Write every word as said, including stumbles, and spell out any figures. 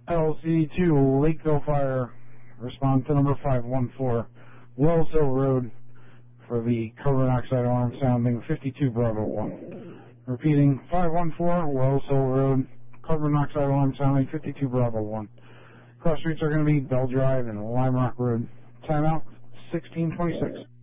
L C two, Lakeville Fire. Respond to number five one four, Wells Hill Road for the carbon monoxide alarm sounding fifty-two Bravo one. Repeating, five one four, Wells Hill Road, carbon monoxide alarm sounding fifty-two Bravo one. Cross streets are going to be Bell Drive and Lime Rock Road. Timeout, sixteen twenty-six.